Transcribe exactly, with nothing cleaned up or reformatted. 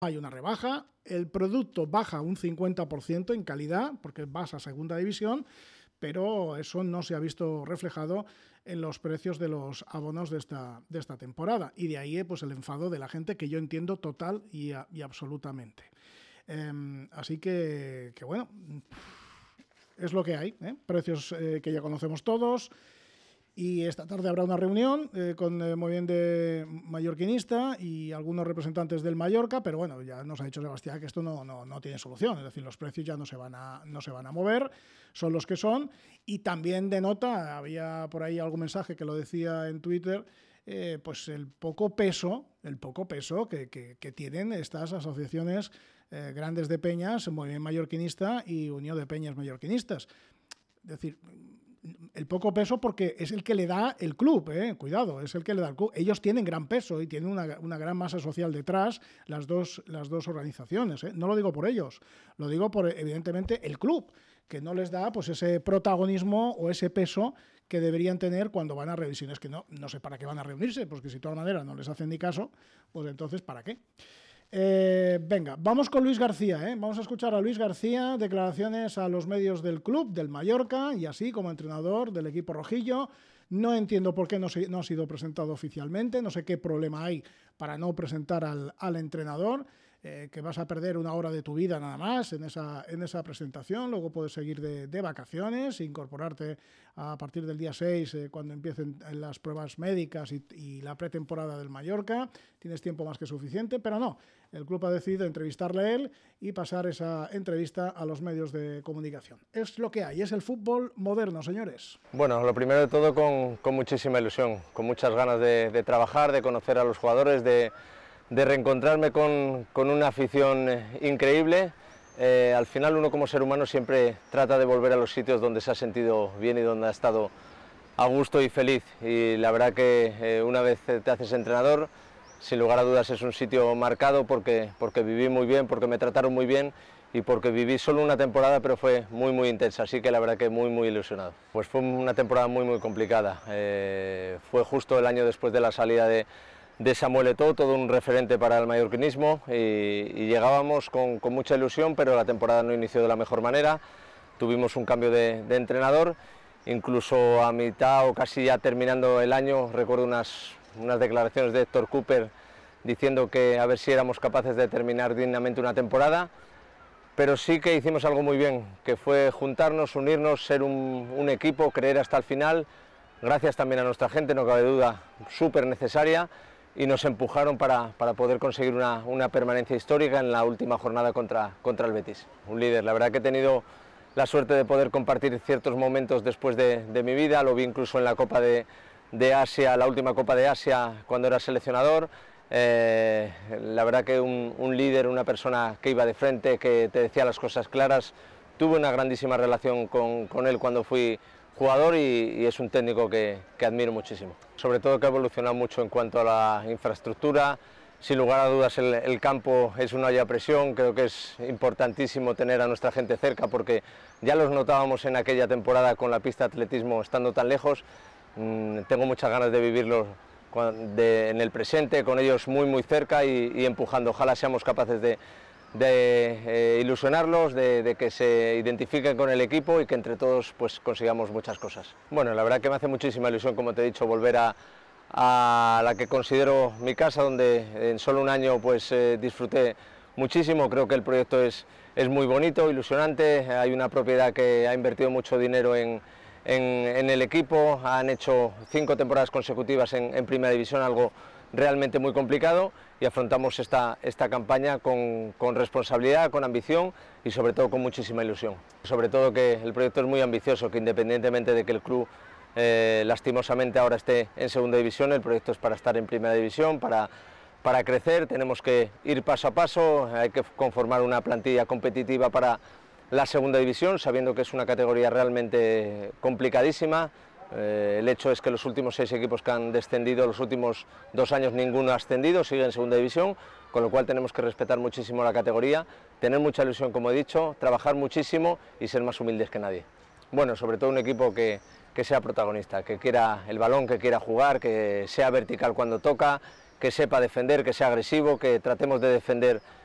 hay una rebaja, el producto baja un cincuenta por ciento en calidad, porque vas a segunda división, pero eso no se ha visto reflejado en los precios de los abonos de esta, de esta temporada. Y de ahí pues, el enfado de la gente, que yo entiendo total y, a, y absolutamente. Eh, así que, que, bueno, es lo que hay, ¿eh? Precios eh, que ya conocemos todos. Y esta tarde habrá una reunión eh, con el movimiento mallorquinista y algunos representantes del Mallorca, pero bueno, ya nos ha dicho Sebastián que esto no, no, no tiene solución, es decir, los precios ya no se van a, no se van a mover, son los que son. Y también denota, había por ahí algún mensaje que lo decía en Twitter, eh, pues el poco peso, el poco peso que, que, que tienen estas asociaciones eh, grandes de peñas, Movimiento Mallorquinista y Unión de Peñas Mallorquinistas. Es decir, el poco peso porque es el que le da el club, ¿eh? Cuidado, es el que le da el club. Ellos tienen gran peso y tienen una, una gran masa social detrás, las dos, las dos organizaciones, ¿eh? No lo digo por ellos, lo digo por, evidentemente, el club, que no les da pues ese protagonismo o ese peso que deberían tener cuando van a revisiones, que no, no sé para qué van a reunirse, porque si de todas maneras no les hacen ni caso, pues entonces ¿para qué? Eh, venga, vamos con Luis García, ¿eh? Vamos a escuchar a Luis García, declaraciones a los medios del club, del Mallorca, y así como entrenador del equipo rojillo. No entiendo por qué no, se, no ha sido presentado oficialmente, no sé qué problema hay para no presentar al, al entrenador, eh, que vas a perder una hora de tu vida nada más en esa, en esa presentación, luego puedes seguir de, de vacaciones, incorporarte a partir del día seis, eh, cuando empiecen las pruebas médicas y, y la pretemporada del Mallorca, tienes tiempo más que suficiente, pero no, el club ha decidido entrevistarle a él y pasar esa entrevista a los medios de comunicación. Es lo que hay, es el fútbol moderno, señores. Bueno, lo primero de todo con, con muchísima ilusión, con muchas ganas de, de trabajar, de conocer a los jugadores, de, de reencontrarme con, con una afición increíble. Eh, al final uno como ser humano siempre trata de volver a los sitios donde se ha sentido bien y donde ha estado a gusto y feliz. Y la verdad que eh, una vez te haces entrenador, sin lugar a dudas es un sitio marcado porque, porque viví muy bien, porque me trataron muy bien y porque viví solo una temporada, pero fue muy muy intensa, así que la verdad que muy muy ilusionado. Pues fue una temporada muy muy complicada, eh, fue justo el año después de la salida de, de Samuel Eto'o, todo un referente para el mallorquinismo, y, y llegábamos con, con mucha ilusión, pero la temporada no inició de la mejor manera, tuvimos un cambio de, de entrenador, incluso a mitad o casi ya terminando el año, recuerdo unas, unas declaraciones de Héctor Cooper diciendo que a ver si éramos capaces de terminar dignamente una temporada. Pero sí que hicimos algo muy bien, que fue juntarnos, unirnos, ser un, un equipo, creer hasta el final, gracias también a nuestra gente, no cabe duda, súper necesaria, y nos empujaron para, para poder conseguir una, una permanencia histórica en la última jornada contra, contra el Betis. Un líder, la verdad que he tenido la suerte de poder compartir ciertos momentos después de, de mi vida, lo vi incluso en la Copa de, de Asia, la última Copa de Asia, cuando era seleccionador. Eh, la verdad que un, un líder, una persona que iba de frente, que te decía las cosas claras. Tuve una grandísima relación con, con él cuando fui jugador y, y es un técnico que, que admiro muchísimo. Sobre todo que ha evolucionado mucho en cuanto a la infraestructura. Sin lugar a dudas el, el campo es una olla a presión, creo que es importantísimo tener a nuestra gente cerca porque ya los notábamos en aquella temporada con la pista de atletismo estando tan lejos. Mm, tengo muchas ganas de vivirlo De, en el presente, con ellos muy muy cerca y, y empujando. Ojalá seamos capaces de, de eh, ilusionarlos, de, de que se identifiquen con el equipo y que entre todos pues consigamos muchas cosas. Bueno, la verdad que me hace muchísima ilusión, como te he dicho, volver a, a la que considero mi casa, donde en solo un año pues eh, disfruté muchísimo. Creo que el proyecto es, es muy bonito, ilusionante, hay una propiedad que ha invertido mucho dinero en En, en el equipo, han hecho cinco temporadas consecutivas en, en Primera División, algo realmente muy complicado, y afrontamos esta, esta campaña con, con responsabilidad, con ambición y sobre todo con muchísima ilusión. Sobre todo que el proyecto es muy ambicioso, que independientemente de que el club eh, lastimosamente ahora esté en Segunda División, el proyecto es para estar en Primera División, para, para crecer, tenemos que ir paso a paso, hay que conformar una plantilla competitiva para la Segunda División, sabiendo que es una categoría realmente complicadísima. Eh, el hecho es que los últimos seis equipos que han descendido, los últimos dos años ninguno ha ascendido, sigue en Segunda División, con lo cual tenemos que respetar muchísimo la categoría, tener mucha ilusión, como he dicho, trabajar muchísimo y ser más humildes que nadie. Bueno, sobre todo un equipo que, que sea protagonista, que quiera el balón, que quiera jugar, que sea vertical cuando toca, que sepa defender, que sea agresivo, que tratemos de defender